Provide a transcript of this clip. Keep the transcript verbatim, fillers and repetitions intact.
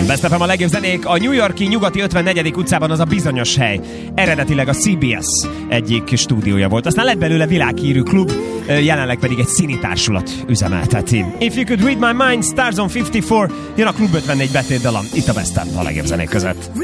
Best ef em a legjobb zenék. A New York-i nyugati ötvennegyedik utcában az a bizonyos hely. Eredetileg a cé bé es egyik stúdiója volt. Aztán lett belőle világhírű klub, jelenleg pedig egy színitársulat üzemelteti. If You Could Read My Mind, Starzone ötvennégy, jön a Klub ötvennégy betétdala. Itt a Best ef a legjobb zenék között.